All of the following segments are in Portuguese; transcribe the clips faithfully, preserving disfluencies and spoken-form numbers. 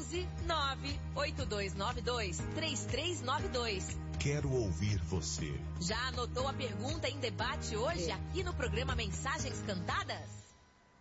onze nove oito dois nove dois três três nove dois. Quero ouvir você. Já anotou a pergunta em debate hoje aqui no programa Mensagens Cantadas?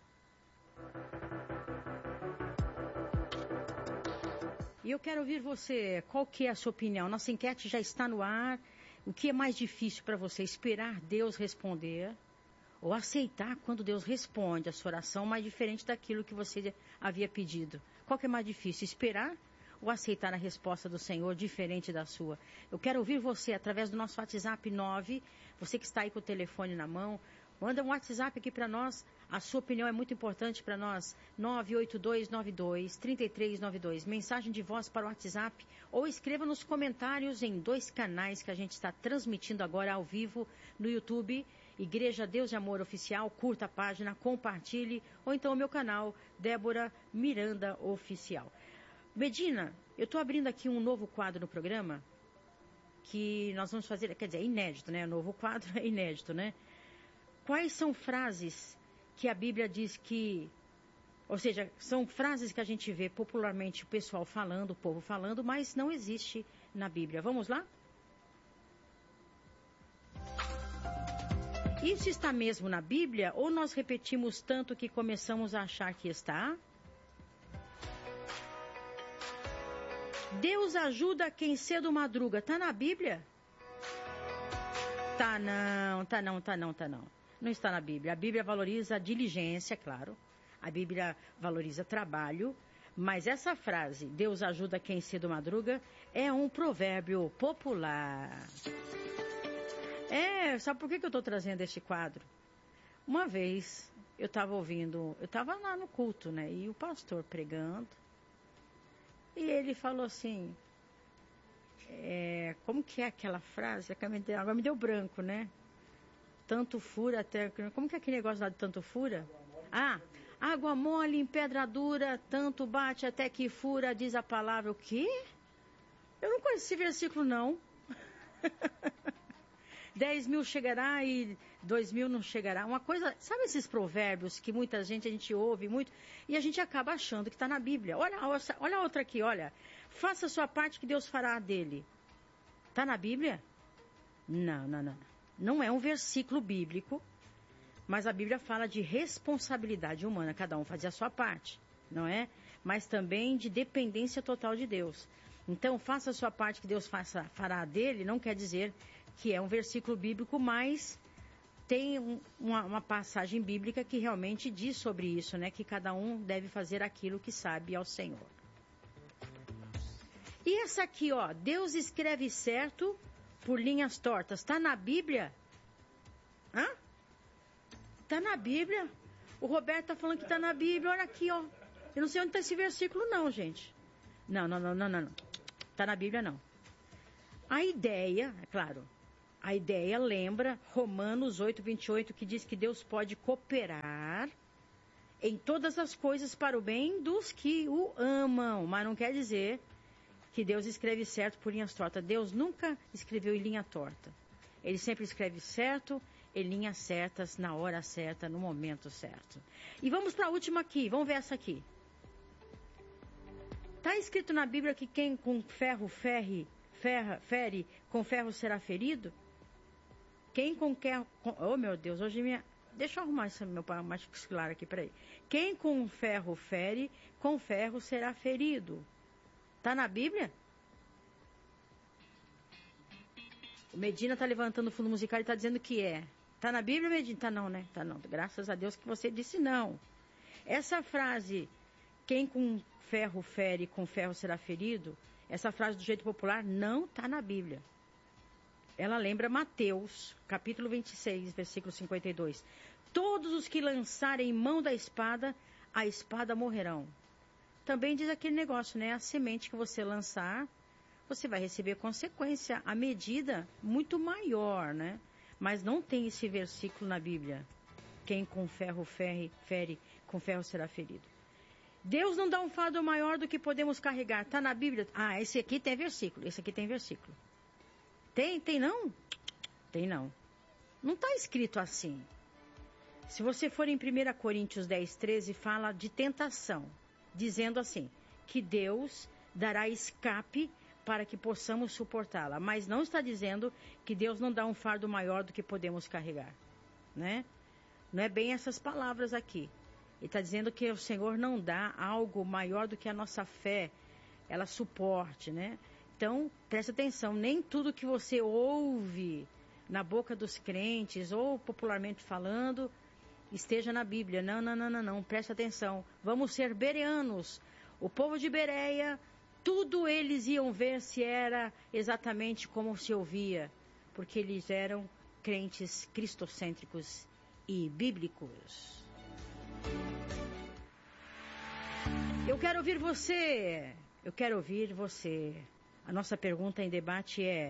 E eu quero ouvir você. Qual que é a sua opinião? Nossa enquete já está no ar. O que é mais difícil para você? Esperar Deus responder ou aceitar quando Deus responde a sua oração, mais diferente daquilo que você havia pedido? Qual que é mais difícil? Esperar ou aceitar a resposta do Senhor diferente da sua? Eu quero ouvir você através do nosso WhatsApp nove, você que está aí com o telefone na mão, manda um WhatsApp aqui para nós, a sua opinião é muito importante para nós, nove oito dois nove dois três três nove dois, mensagem de voz para o WhatsApp, ou escreva nos comentários em dois canais que a gente está transmitindo agora ao vivo no YouTube, Igreja Deus de Amor Oficial, curta a página, compartilhe, ou então o meu canal, Débora Miranda Oficial. Medina, eu estou abrindo aqui um novo quadro no programa, que nós vamos fazer, quer dizer, é inédito, né? O novo quadro é inédito, né? Quais são frases que a Bíblia diz que, ou seja, são frases que a gente vê popularmente o pessoal falando, o povo falando, mas não existe na Bíblia. Vamos lá? Isso está mesmo na Bíblia ou nós repetimos tanto que começamos a achar que está? Deus ajuda quem cedo madruga. Está na Bíblia? Tá não, tá não, tá não, tá não. Não está na Bíblia. A Bíblia valoriza a diligência, claro. A Bíblia valoriza trabalho. Mas essa frase, Deus ajuda quem cedo madruga, é um provérbio popular. É, sabe por que que eu estou trazendo este quadro? Uma vez, eu estava ouvindo, eu estava lá no culto, né? E o pastor pregando. E ele falou assim, é, como que é aquela frase? Agora me deu branco, né? Tanto fura até... Como que é aquele negócio lá de tanto fura? Ah, água mole em pedra dura, tanto bate até que fura, diz a palavra. O quê? Eu não conheço esse versículo, não. Dez mil chegará e dois mil não chegará. Uma coisa, sabe esses provérbios que muita gente, a gente ouve muito, e a gente acaba achando que está na Bíblia. Olha, olha a outra aqui, olha. Faça a sua parte que Deus fará a dele. Está na Bíblia? Não, não, não. Não é um versículo bíblico, mas a Bíblia fala de responsabilidade humana, cada um fazer a sua parte, não é? Mas também de dependência total de Deus. Então, faça a sua parte que Deus faça, fará a dele, não quer dizer que é um versículo bíblico, mas tem um, uma, uma passagem bíblica que realmente diz sobre isso, né? Que cada um deve fazer aquilo que sabe ao Senhor. E essa aqui, ó, Deus escreve certo por linhas tortas. Está na Bíblia? Hã? Está na Bíblia? O Roberto está falando que está na Bíblia. Olha aqui, ó. Eu não sei onde está esse versículo, não, gente. Não, não, não, não, não. Está na Bíblia, não. A ideia, é claro, a ideia lembra Romanos oito, vinte e oito, que diz que Deus pode cooperar em todas as coisas para o bem dos que o amam. Mas não quer dizer que Deus escreve certo por linhas tortas. Deus nunca escreveu em linha torta. Ele sempre escreve certo, em linhas certas, na hora certa, no momento certo. E vamos para a última aqui. Vamos ver essa aqui. Está escrito na Bíblia que quem com ferro ferre, ferra, fere, com ferro será ferido? Quem com ferro... Oh, meu Deus, hoje minha... Deixa eu arrumar esse meu particular aqui, peraí. Quem com ferro fere, com ferro será ferido. Está na Bíblia? O Medina está levantando o fundo musical e está dizendo que é. Está na Bíblia, Medina? Tá não, né? Tá não. Graças a Deus que você disse não. Essa frase, quem com ferro fere, com ferro será ferido, essa frase do jeito popular não está na Bíblia. Ela lembra Mateus, capítulo vinte e seis, versículo cinquenta e dois. Todos os que lançarem mão da espada, a espada morrerão. Também diz aquele negócio, né? A semente que você lançar, você vai receber consequência, a medida muito maior, né? Mas não tem esse versículo na Bíblia. Quem com ferro fere, fere, com ferro será ferido. Deus não dá um fardo maior do que podemos carregar. Está na Bíblia? Ah, esse aqui tem versículo. Esse aqui tem versículo. Tem? Tem não? Tem não. Não está escrito assim. Se você for em primeira Coríntios dez, treze, fala de tentação. Dizendo assim, que Deus dará escape para que possamos suportá-la. Mas não está dizendo que Deus não dá um fardo maior do que podemos carregar, né? Não é bem essas palavras aqui. Ele está dizendo que o Senhor não dá algo maior do que a nossa fé, ela suporte, né? Então, presta atenção, nem tudo que você ouve na boca dos crentes, ou popularmente falando, esteja na Bíblia. Não, não, não, não, não, presta atenção. Vamos ser bereanos. O povo de Bereia, tudo eles iam ver se era exatamente como se ouvia, porque eles eram crentes cristocêntricos e bíblicos. Eu quero ouvir você, eu quero ouvir você. A nossa pergunta em debate é...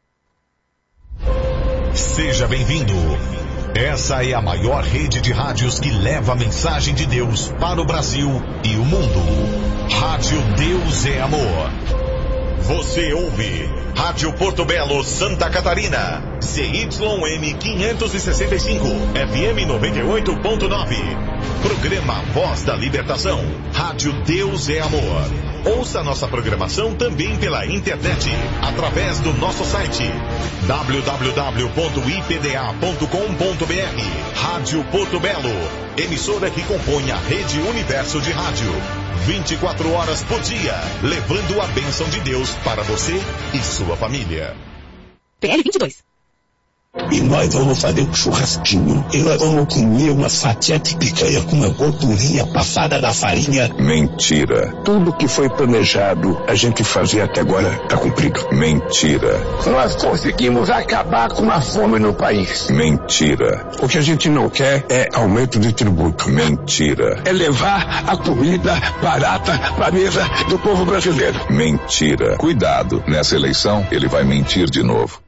Seja bem-vindo. Essa é a maior rede de rádios que leva a mensagem de Deus para o Brasil e o mundo. Rádio Deus é Amor. Você ouve Rádio Porto Belo, Santa Catarina. C Y M quinhentos e sessenta e cinco, F M noventa e oito ponto nove. Programa Voz da Libertação. Rádio Deus é Amor. Ouça nossa programação também pela internet, através do nosso site w w w ponto i p d a ponto com ponto b r. Rádio Porto Belo, emissora que compõe a Rede Universo de Rádio. vinte e quatro horas por dia, levando a bênção de Deus para você e sua família. P L vinte e dois. E nós vamos fazer um churrasquinho. E nós vamos comer uma fatia de picanha com uma gordurinha passada da farinha. Mentira. Tudo que foi planejado, a gente fazia até agora, tá cumprido. Mentira. Nós conseguimos acabar com a fome no país. Mentira. O que a gente não quer é aumento de tributo. Mentira. É levar a comida barata pra mesa do povo brasileiro. Mentira. Cuidado, nessa eleição ele vai mentir de novo.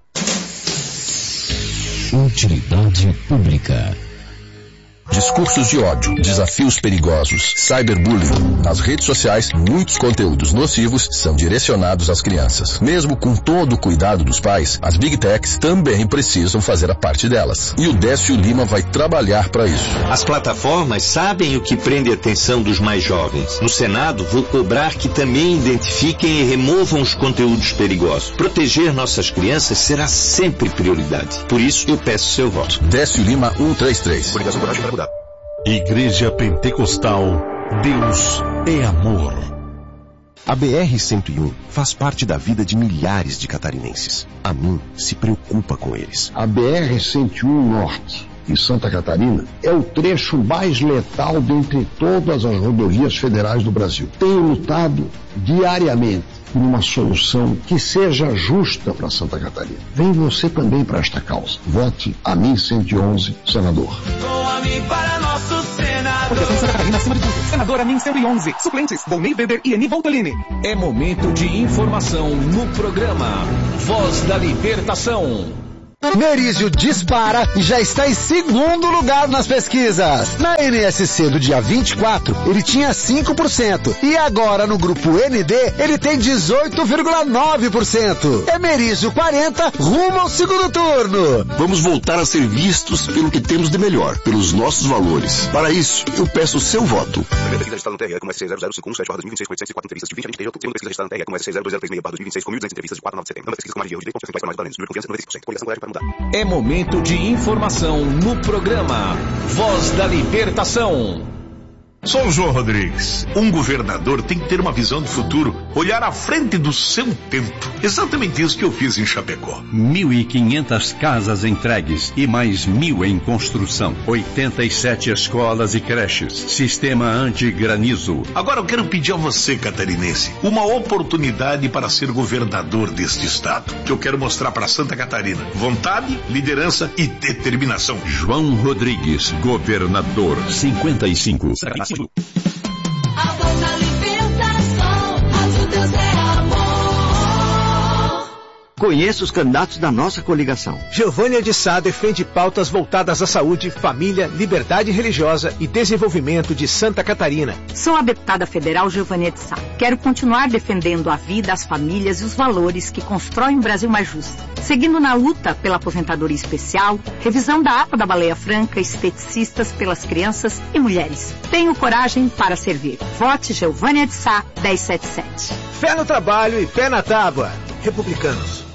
Utilidade pública. Discursos de ódio, desafios perigosos, cyberbullying. Nas redes sociais, muitos conteúdos nocivos são direcionados às crianças. Mesmo com todo o cuidado dos pais, as Big Techs também precisam fazer a parte delas. E o Décio Lima vai trabalhar para isso. As plataformas sabem o que prende a atenção dos mais jovens. No Senado, vou cobrar que também identifiquem e removam os conteúdos perigosos. Proteger nossas crianças será sempre prioridade. Por isso, eu peço seu voto. Décio Lima cento e trinta e três. Obrigação por para mudar. Igreja Pentecostal, Deus é Amor. A B R cento e um faz parte da vida de milhares de catarinenses. A mim se preocupa com eles. A B R cento e um Norte, em Santa Catarina, é o trecho mais letal dentre todas as rodovias federais do Brasil. Tenho lutado diariamente por uma solução que seja justa para Santa Catarina. Vem você também para esta causa. Vote a mim cento e onze, senador. Com a mim para nosso senador. Proteção Santa Catarina acima de tudo. Senador a mim cento e onze. Suplentes, Volney Weber e Eni Voltolini. É momento de informação no programa Voz da Libertação. Merizio dispara e já está em segundo lugar nas pesquisas. Na N S C do dia vinte e quatro, ele tinha cinco por cento. E agora no grupo N D, ele tem dezoito vírgula nove por cento. É Merizio quarenta, rumo ao segundo turno. Vamos voltar a ser vistos pelo que temos de melhor, pelos nossos valores. Para isso, eu peço o seu voto. Primeira pesquisa registrada no T R E com S C zero zero cinco um sete barra dois mil e vinte e seis, com oitocentos e quatro entrevistas de vinte a vinte e três de outubro. Segunda pesquisa registrada no T R E com S C zero dois zero três seis barra dois mil e vinte e seis, com mil e duzentas entrevistas de quatro a nove de setembro. Nova pesquisa com margem de erro de dez pontos percentuais mais ou menos. Número de confiança noventa e cinco por cento. Coligação Colégio para mudar. É momento de informação no programa Voz da Libertação. Sou o João Rodrigues. Um governador tem que ter uma visão do futuro, olhar à frente do seu tempo. Exatamente isso que eu fiz em Chapecó. Mil e quinhentas casas entregues e mais mil em construção. oitenta e sete escolas e creches. Sistema anti-granizo. Agora eu quero pedir a você, catarinense, uma oportunidade para ser governador deste estado, que eu quero mostrar para Santa Catarina. Vontade, liderança e determinação. João Rodrigues, governador, cinquenta e cinco. A voz da libertação, Rádio Deus é Amor. Conheça os candidatos da nossa coligação. Giovânia de Sá defende pautas voltadas à saúde, família, liberdade religiosa e desenvolvimento de Santa Catarina. Sou a deputada federal Giovânia de Sá. Quero continuar defendendo a vida, as famílias e os valores que constroem um Brasil mais justo. Seguindo na luta pela aposentadoria especial, revisão da A P A da Baleia Franca, esteticistas pelas crianças e mulheres. Tenho coragem para servir. Vote Giovânia de Sá, dez setenta e sete. Fé no trabalho e pé na tábua. Republicanos.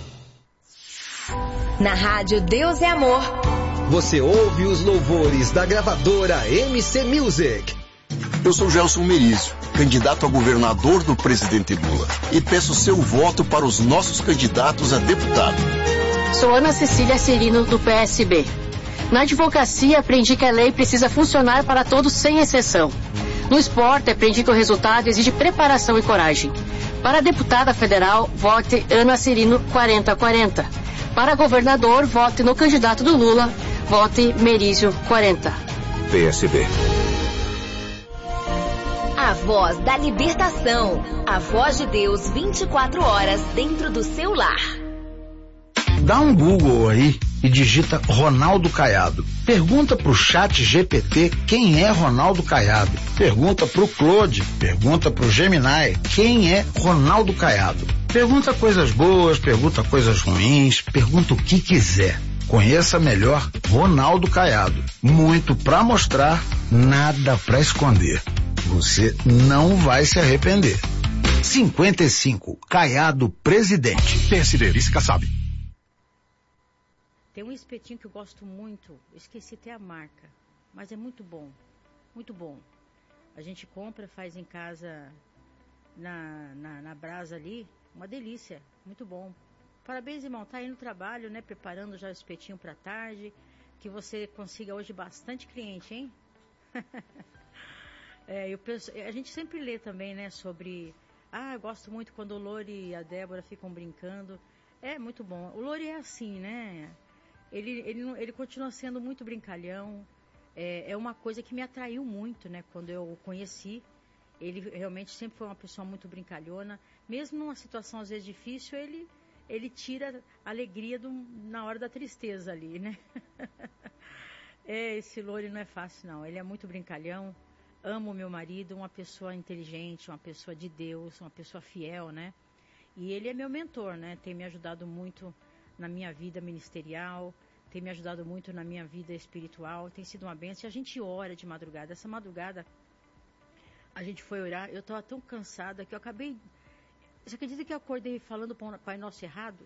Na rádio Deus é Amor. Você ouve os louvores da gravadora M C Music. Eu sou Gelson Merizio, candidato a governador do presidente Lula, e peço seu voto para os nossos candidatos a deputado. Sou Ana Cecília Cirino, do P S B. Na advocacia, aprendi que a lei precisa funcionar para todos sem exceção. No esporte, aprendi que o resultado exige preparação e coragem. Para deputada federal, vote Ana Cirino quarenta quarenta. Para governador, vote no candidato do Lula, vote Merizio quarenta. P S B. A voz da libertação. A voz de Deus vinte e quatro horas dentro do seu lar. Dá um Google aí e digita Ronaldo Caiado. Pergunta pro chat G P T quem é Ronaldo Caiado. Pergunta pro Claude, pergunta pro Gemini quem é Ronaldo Caiado. Pergunta coisas boas, pergunta coisas ruins, pergunta o que quiser. Conheça melhor Ronaldo Caiado. Muito pra mostrar, nada pra esconder. Você não vai se arrepender. cinquenta e cinco, Caiado presidente. P S D, Vice Kassab. Tem um espetinho que eu gosto muito, eu esqueci até a marca, mas é muito bom, muito bom. A gente compra, faz em casa na, na, na brasa ali, uma delícia, muito bom. Parabéns, irmão, tá aí no trabalho, né, preparando já o espetinho para tarde, que você consiga hoje bastante cliente, hein? é, eu penso, a gente sempre lê também, né, sobre, ah, eu gosto muito quando o Lori e a Débora ficam brincando, é muito bom. O Lori é assim, né? Ele, ele, ele continua sendo muito brincalhão, é, é uma coisa que me atraiu muito, né, quando eu o conheci. Ele realmente sempre foi uma pessoa muito brincalhona, mesmo numa situação às vezes difícil, ele, ele tira a alegria do, na hora da tristeza ali, né. é, esse Lori não é fácil não, ele é muito brincalhão, amo meu marido, uma pessoa inteligente, uma pessoa de Deus, uma pessoa fiel, né, e ele é meu mentor, né, tem me ajudado muito na minha vida ministerial, tem me ajudado muito na minha vida espiritual, tem sido uma bênção. E a gente ora de madrugada. Essa madrugada, a gente foi orar, eu estava tão cansada que eu acabei... Você acredita que eu acordei falando Pai Nosso errado?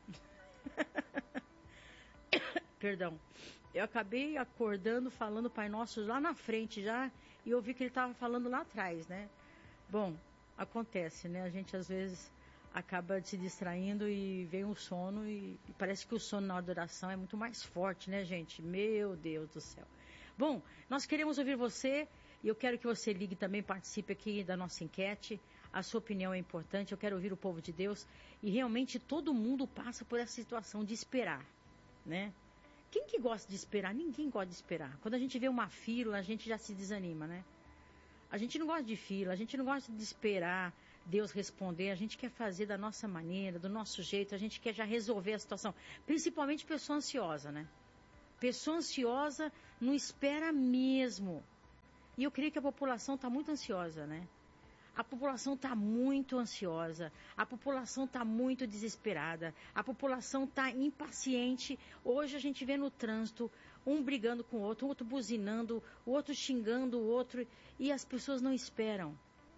Perdão. Eu acabei acordando falando Pai Nosso lá na frente já, e eu vi que ele estava falando lá atrás, né? Bom, acontece, né? A gente às vezes... acaba se distraindo e vem um sono e, e parece que o sono na hora da oração é muito mais forte, né, gente? Meu Deus do céu. Bom, nós queremos ouvir você e eu quero que você ligue também, participe aqui da nossa enquete. A sua opinião é importante, eu quero ouvir o povo de Deus e realmente todo mundo passa por essa situação de esperar, né? Quem que gosta de esperar? Ninguém gosta de esperar. Quando a gente vê uma fila, a gente já se desanima, né? A gente não gosta de fila, a gente não gosta de esperar Deus responder, a gente quer fazer da nossa maneira, do nosso jeito, a gente quer já resolver a situação. Principalmente pessoa ansiosa, né? Pessoa ansiosa não espera mesmo. E eu creio que a população está muito ansiosa, né? A população está muito ansiosa, a população está muito desesperada, a população está impaciente. Hoje a gente vê no trânsito um brigando com o outro, o outro buzinando, o outro xingando o outro, e as pessoas não esperam.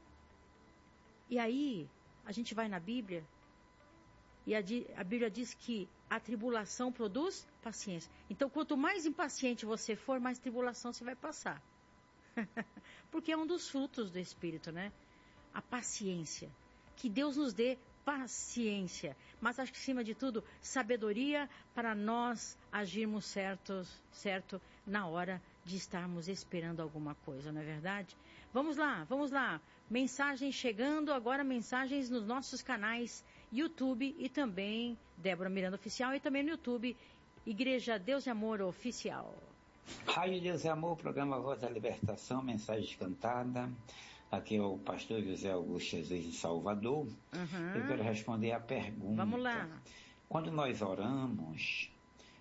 E aí, a gente vai na Bíblia, e a, a Bíblia diz que a tribulação produz paciência. Então, quanto mais impaciente você for, mais tribulação você vai passar. Porque é um dos frutos do Espírito, né? A paciência. Que Deus nos dê paciência. Mas acho que, acima de tudo, sabedoria para nós agirmos certo, certo na hora de estarmos esperando alguma coisa, não é verdade? Vamos lá, vamos lá. Mensagens chegando, agora mensagens nos nossos canais YouTube e também Débora Miranda Oficial e também no YouTube Igreja Deus e Amor Oficial. Rádio Deus e Amor, programa Voz da Libertação, mensagem cantada. Aqui é o pastor José Augusto Jesus de Salvador. Uhum. Eu quero responder a pergunta. Vamos lá. Quando nós oramos,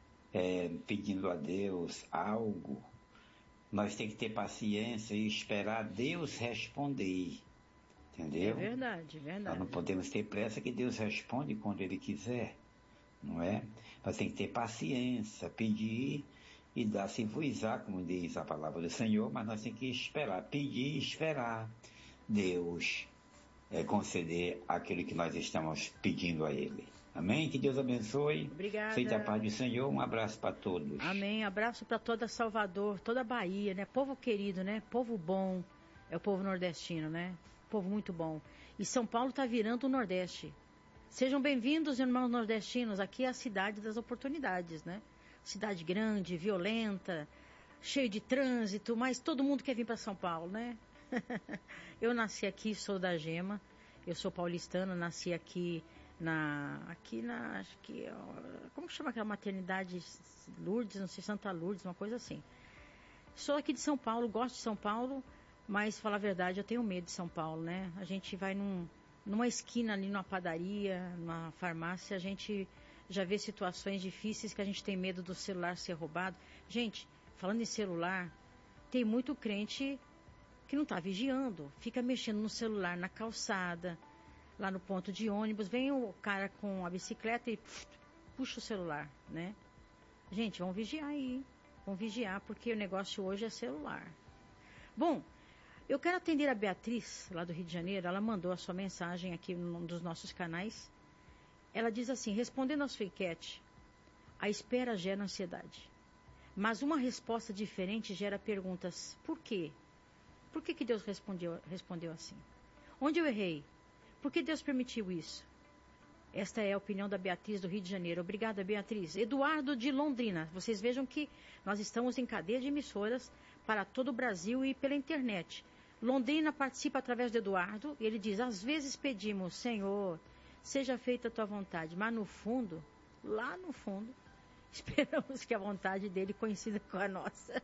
é, pedindo a Deus algo, nós temos que ter paciência e esperar Deus responder. Entendeu? É verdade, verdade. Nós não podemos ter pressa que Deus responde quando Ele quiser, não é? Nós temos que ter paciência, pedir e dar-se-vos-á, como diz a palavra do Senhor, mas nós temos que esperar, pedir e esperar Deus é, conceder aquilo que nós estamos pedindo a Ele. Amém? Que Deus abençoe. Obrigada. Seja a paz do Senhor. Um abraço para todos. Amém. Abraço para toda Salvador, toda a Bahia, né? Povo querido, né? Povo bom. É o povo nordestino, né? Povo muito bom. E São Paulo está virando o Nordeste. Sejam bem-vindos, irmãos nordestinos. Aqui é a cidade das oportunidades, né? Cidade grande, violenta, cheio de trânsito, mas todo mundo quer vir para São Paulo, né? Eu nasci aqui, sou da Gema. Eu sou paulistana, nasci aqui na... Aqui na... Acho que... Como chama aquela maternidade? Lourdes, não sei, Santa Lourdes, uma coisa assim. Sou aqui de São Paulo, gosto de São Paulo. Mas, falar a verdade, eu tenho medo de São Paulo, né? A gente vai num, numa esquina ali, numa padaria, numa farmácia, a gente já vê situações difíceis que a gente tem medo do celular ser roubado. Gente, falando em celular, tem muito crente que não está vigiando, fica mexendo no celular na calçada, lá no ponto de ônibus, vem o cara com a bicicleta e pff, puxa o celular, né? Gente, vamos vigiar aí, vamos vigiar, porque o negócio hoje é celular. Bom, eu quero atender a Beatriz, lá do Rio de Janeiro. Ela mandou a sua mensagem aqui num dos nossos canais. Ela diz assim, respondendo à sua enquete, a espera gera ansiedade. Mas uma resposta diferente gera perguntas. Por quê? Por que, que Deus respondeu, respondeu assim? Onde eu errei? Por que Deus permitiu isso? Esta é a opinião da Beatriz do Rio de Janeiro. Obrigada, Beatriz. Eduardo de Londrina. Vocês vejam que nós estamos em cadeia de emissoras para todo o Brasil e pela internet. Londrina participa através do Eduardo, e ele diz, às vezes pedimos, Senhor, seja feita a tua vontade, mas no fundo, lá no fundo, esperamos que a vontade dele coincida com a nossa.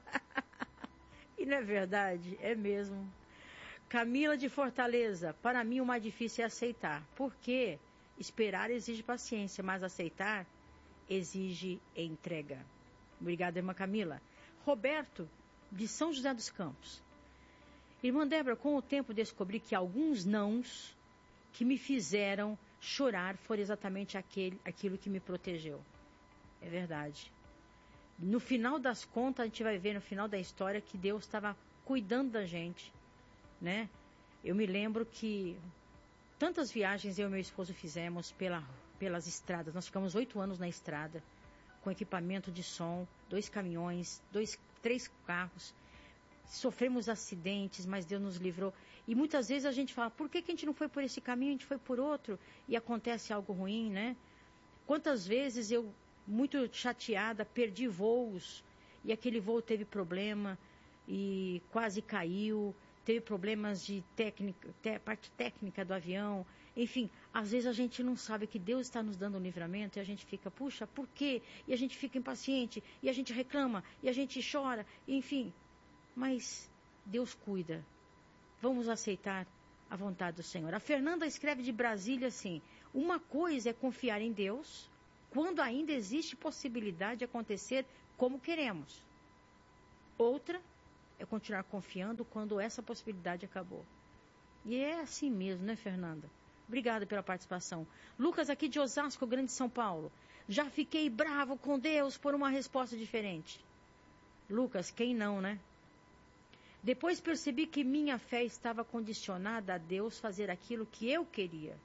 E não é verdade? É mesmo. Camila de Fortaleza, para mim o mais difícil é aceitar, porque esperar exige paciência, mas aceitar exige entrega. Obrigada, irmã Camila. Roberto, de São José dos Campos. Irmã Débora, com o tempo descobri que alguns nãos que me fizeram chorar foram exatamente aquele, aquilo que me protegeu. É verdade. No final das contas, a gente vai ver no final da história que Deus estava cuidando da gente, né? Eu me lembro que tantas viagens eu e meu esposo fizemos pela, pelas estradas. Nós ficamos oito anos na estrada, com equipamento de som, dois caminhões, dois, três carros. Sofremos acidentes, mas Deus nos livrou. E muitas vezes a gente fala, por que, que a gente não foi por esse caminho, a gente foi por outro? E acontece algo ruim, né? Quantas vezes eu, muito chateada, perdi voos, e aquele voo teve problema, e quase caiu, teve problemas de técnica, te, parte técnica do avião. Enfim, às vezes a gente não sabe que Deus está nos dando um livramento, e a gente fica, puxa, por quê? E a gente fica impaciente, e a gente reclama, e a gente chora, enfim... Mas Deus cuida. Vamos aceitar a vontade do Senhor. A Fernanda escreve de Brasília assim, uma coisa é confiar em Deus quando ainda existe possibilidade de acontecer como queremos. Outra é continuar confiando quando essa possibilidade acabou. E é assim mesmo, né, Fernanda? Obrigada pela participação. Lucas, aqui de Osasco, Grande São Paulo. Já fiquei bravo com Deus por uma resposta diferente. Lucas, quem não, né? Depois percebi que minha fé estava condicionada a Deus fazer aquilo que eu queria.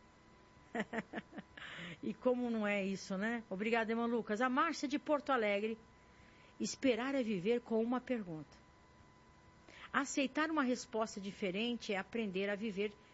E como não é isso, né? Obrigada, irmão Lucas. A Márcia de Porto Alegre. Esperar é viver com uma pergunta. Aceitar uma resposta diferente é aprender a viver